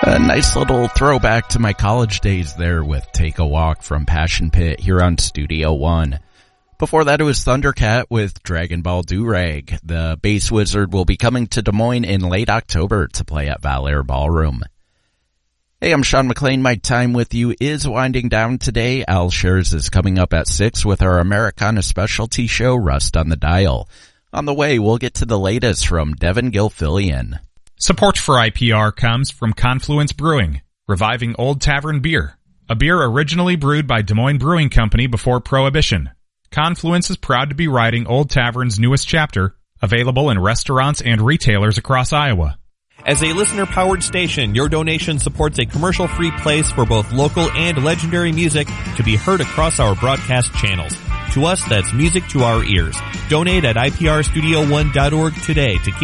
A nice little throwback to my college days there with Take a Walk from Passion Pit here on Studio One. Before that, it was Thundercat with Dragon Ball Durag. The Bass Wizard will be coming to Des Moines in late October to play at Valair Ballroom. Hey, I'm Sean McLean. My time with you is winding down today. Al Shares is coming up at 6 with our Americana specialty show, Rust on the Dial. On the way, we'll get to the latest from Devin Gilfillian. Support for IPR comes from Confluence Brewing, reviving Old Tavern beer, a beer originally brewed by Des Moines Brewing Company before Prohibition. Confluence is proud to be writing Old Tavern's newest chapter, available in restaurants and retailers across Iowa. As a listener-powered station, your donation supports a commercial-free place for both local and legendary music to be heard across our broadcast channels. To us, that's music to our ears. Donate at iprstudio1.org today to keep